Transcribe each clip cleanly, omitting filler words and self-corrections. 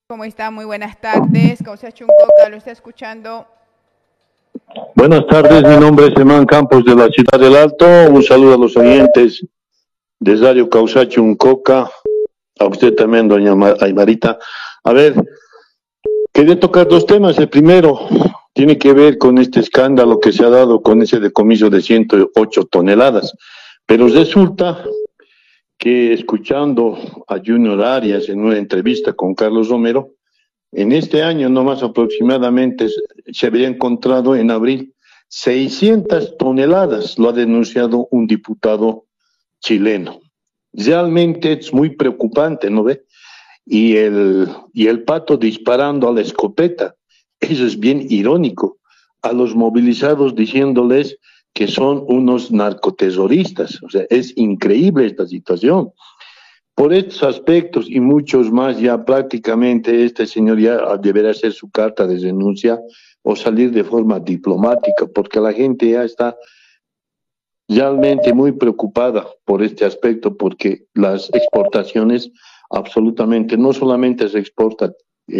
¿Cómo está? Muy buenas tardes. Causa Chuncoca, lo está escuchando. Buenas tardes, mi nombre es Emán Campos de la Ciudad del Alto. Un saludo a los oyentes de Radio Causacho Uncoca, a usted también, doña Aymarita. A ver, quería tocar dos temas. El primero tiene que ver con este escándalo que se ha dado con ese decomiso de 108 toneladas. Pero resulta que escuchando a Junior Arias en una entrevista con Carlos Romero, en este año nomás aproximadamente se había encontrado en abril 600 toneladas, lo ha denunciado un diputado chileno. Realmente es muy preocupante, ¿no ve? Y el pato disparando a la escopeta, eso es bien irónico, a los movilizados diciéndoles que son unos narcoterroristas. O sea, es increíble esta situación. Por estos aspectos y muchos más, ya prácticamente este señor ya deberá hacer su carta de renuncia o salir de forma diplomática, porque la gente ya está realmente muy preocupada por este aspecto, porque las exportaciones absolutamente, no solamente se exporta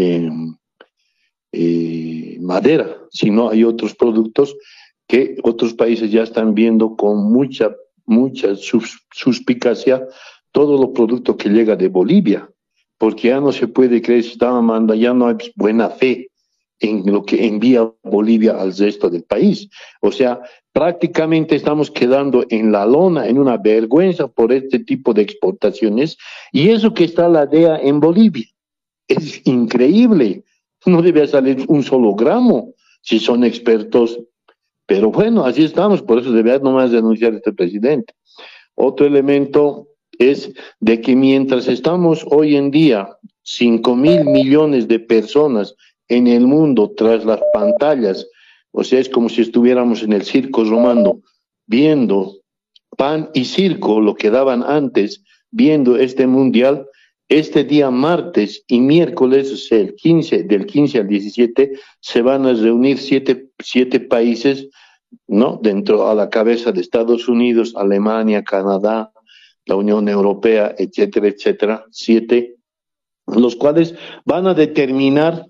madera, sino hay otros productos que otros países ya están viendo con mucha suspicacia todo los productos que llega de Bolivia, porque ya no se puede creer, se está mandando, ya no hay buena fe en lo que envía Bolivia al resto del país. O sea, prácticamente estamos quedando en la lona, en una vergüenza por este tipo de exportaciones, y eso que está la DEA en Bolivia. Es increíble, no debe salir un solo gramo si son expertos, pero bueno, así estamos, por eso debe nomás denunciar este presidente. Otro elemento es de que mientras estamos hoy en día 5.000 millones de personas en el mundo tras las pantallas, o sea, es como si estuviéramos en el circo romano, viendo pan y circo, lo que daban antes, viendo este mundial, este día martes y miércoles, o sea, del 15 al 17, se van a reunir siete países, ¿no? Dentro a la cabeza de Estados Unidos, Alemania, Canadá, la Unión Europea, etcétera, etcétera, 7, los cuales van a determinar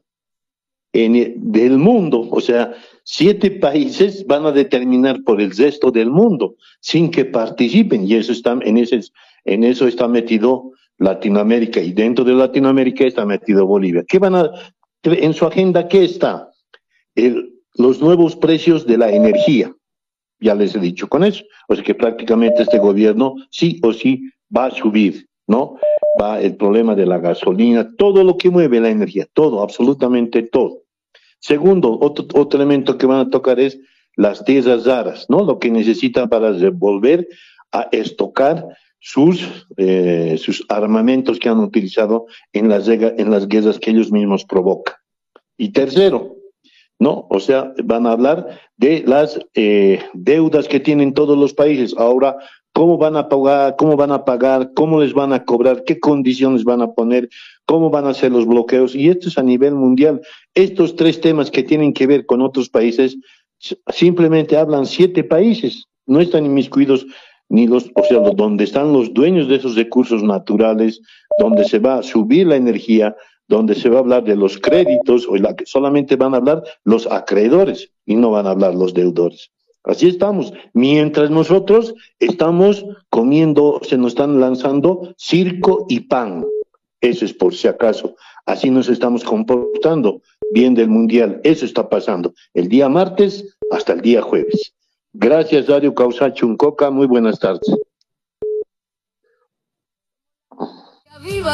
del mundo, o sea, 7 países van a determinar por el resto del mundo, sin que participen, y eso está, en eso está metido Latinoamérica, y dentro de Latinoamérica está metido Bolivia. En su agenda, qué está? Los nuevos precios de la energía. Ya les he dicho con eso. O sea que prácticamente este gobierno sí o sí va a subir, ¿no? Va el problema de la gasolina, todo lo que mueve la energía, todo, absolutamente todo. Segundo, otro elemento que van a tocar es las tierras raras, ¿no? Lo que necesitan para volver a estocar sus armamentos que han utilizado en las guerras que ellos mismos provocan. Y tercero, ¿no? O sea, van a hablar de las deudas que tienen todos los países. Ahora, ¿cómo van a pagar? ¿Cómo les van a cobrar? ¿Qué condiciones van a poner? ¿Cómo van a hacer los bloqueos? Y esto es a nivel mundial. Estos 3 temas que tienen que ver con otros países, simplemente hablan 7 países. No están inmiscuidos o sea, donde están los dueños de esos recursos naturales, donde se va a subir la energía, donde se va a hablar de los créditos, solamente van a hablar los acreedores y no van a hablar los deudores. Así estamos. Mientras nosotros estamos comiendo, se nos están lanzando circo y pan. Eso es por si acaso. Así nos estamos comportando. Bien del Mundial. Eso está pasando. El día martes hasta el día jueves. Gracias, Radio Causacho Uncoca. Muy buenas tardes.